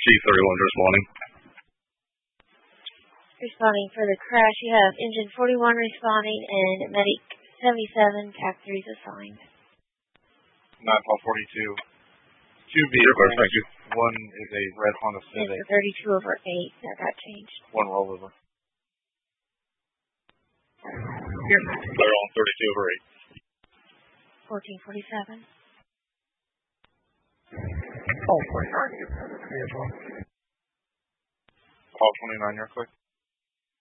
Chief 31 responding. Responding for the crash, you have Engine 41 responding and Medic 77, TAC 3 is assigned. 9-42. Two vehicles, thank you. One is a red Honda Civic. It's a 32/8, that got changed. One rollover. They're on 32/8. 1447. Call 29, you're quick.